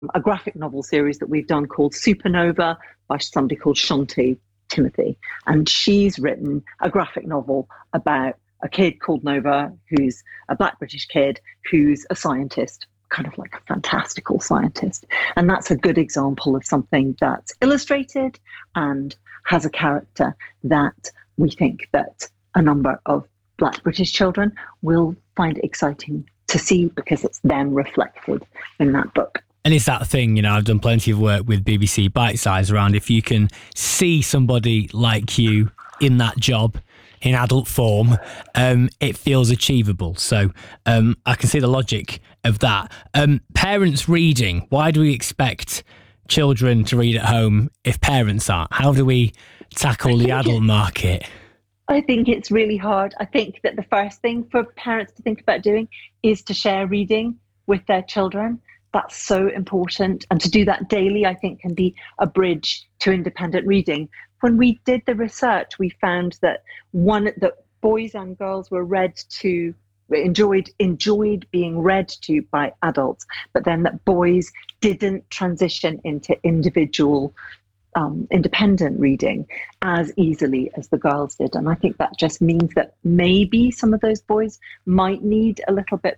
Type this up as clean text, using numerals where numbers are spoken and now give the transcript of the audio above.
a graphic novel series that we've done called Supernova by somebody called Shanti Timothy. And she's written a graphic novel about a kid called Nova, who's a Black British kid, who's a scientist, kind of like a fantastical scientist. And that's a good example of something that's illustrated and has a character that we think that a number of Black British children will find exciting to see because it's them reflected in that book. And it's that thing, you know, I've done plenty of work with BBC Bite Size around if you can see somebody like you in that job in adult form, it feels achievable. So I can see the logic of that. Parents reading, why do we expect children to read at home if parents aren't? How do we tackle the adult market? I think it's really hard. I think that the first thing for parents to think about doing is to share reading with their children. That's so important. And to do that daily, I think, can be a bridge to independent reading. When we did the research, we found that that boys and girls were enjoyed being read to by adults, but then that boys didn't transition into individual independent reading as easily as the girls did. And I think that just means that maybe some of those boys might need a little bit